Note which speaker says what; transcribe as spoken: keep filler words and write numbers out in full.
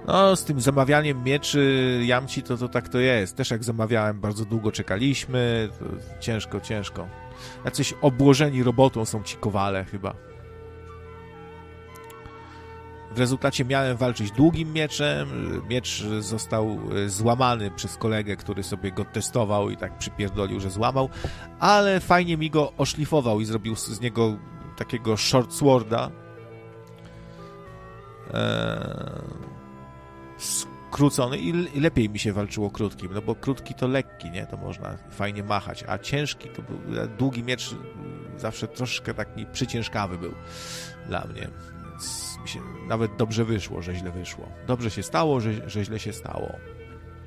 Speaker 1: No, z tym zamawianiem mieczy, jamci, to, to tak to jest. Też jak zamawiałem, bardzo długo czekaliśmy, to ciężko, ciężko. Jacyś obłożeni robotą są ci kowale chyba. W rezultacie miałem walczyć długim mieczem, miecz został złamany przez kolegę, który sobie go testował i tak przypierdolił, że złamał, ale fajnie mi go oszlifował i zrobił z niego takiego short sworda. Eee... skrócony i lepiej mi się walczyło krótkim, no bo krótki to lekki, nie? To można fajnie machać, a ciężki to był, długi miecz zawsze troszkę taki przyciężkawy był dla mnie, więc mi się nawet dobrze wyszło, że źle wyszło. Dobrze się stało, że, że źle się stało.